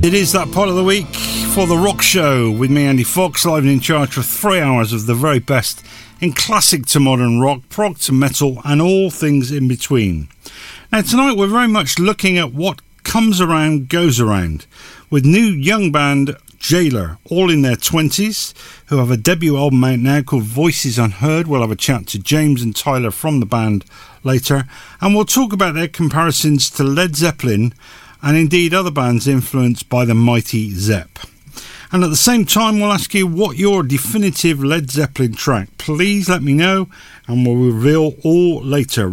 It is that part of the week for the Rock Show with me, Andy Fox, live and in charge for 3 hours of the very best in classic to modern rock, prog to metal, and all things in between. Now, tonight we're very much looking at what comes around goes around, with new young band Jailer, all in their 20s, who have a debut album out now called Voices Unheard. We'll have a chat to James and Tyler from the band later, and we'll talk about their comparisons to Led Zeppelin and indeed other bands influenced by the mighty Zepp. And at the same time, we'll ask you what your definitive Led Zeppelin track. Please let me know, and we'll reveal all later.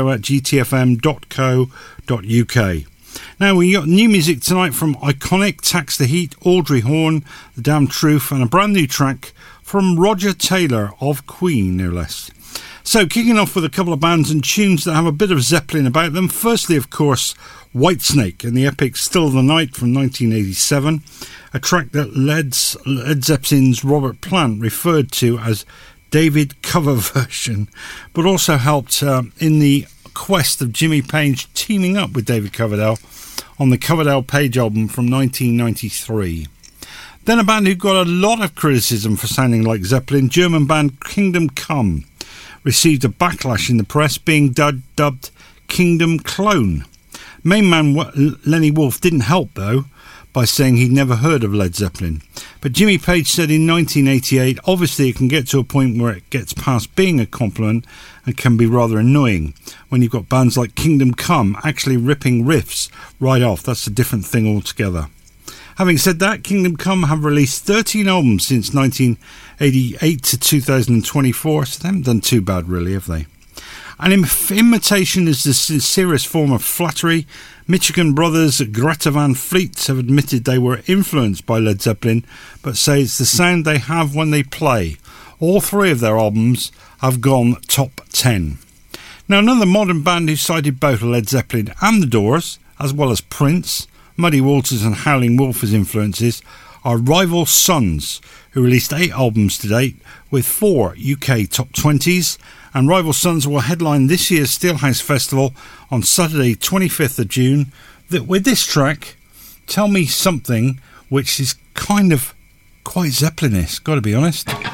rockshow@gtfm.co.uk. Now, we got new music tonight from Iconic, Tax the Heat, Audrey Horne, The Damn Truth, and a brand new track from Roger Taylor of Queen, no less. So, kicking off with a couple of bands and tunes that have a bit of Zeppelin about them. Firstly, of course, Whitesnake and the epic Still the Night from 1987, a track that Led Zeppelin's Robert Plant referred to as David cover version, but also helped in the quest of Jimmy Page teaming up with David Coverdale on the Coverdale Page album from 1993. Then a band who got a lot of criticism for sounding like Zeppelin, German band Kingdom Come, received a backlash in the press, being dubbed Kingdom Clone. Main man Lenny Wolf didn't help, though, by saying he'd never heard of Led Zeppelin. But Jimmy Page said in 1988, obviously it can get to a point where it gets past being a compliment and can be rather annoying when you've got bands like Kingdom Come actually ripping riffs right off. That's a different thing altogether. Having said that, Kingdom Come have released 13 albums since 1988 to 2024, so they haven't done too bad really, have they? And imitation is the sincerest form of flattery. Michigan brothers Greta Van Fleet have admitted they were influenced by Led Zeppelin, but say it's the sound they have when they play. All three of their albums have gone top 10. Now, another modern band who cited both Led Zeppelin and The Doors, as well as Prince, Muddy Waters and Howlin' Wolf as influences, are Rival Sons, who released 8 albums to date with 4 UK top 20s, and Rival Sons will headline this year's Steelhouse Festival on Saturday 25th of June with this track, Tell Me Something, which is kind of quite Zeppelin-esque, gotta be honest.